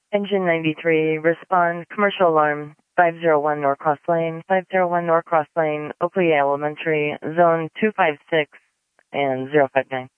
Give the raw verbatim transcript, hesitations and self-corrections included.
Engine ninety-three, respond, commercial alarm, five oh one Norcross Lane, five oh one Norcross Lane, Oakley Elementary, zone two five six and zero five nine.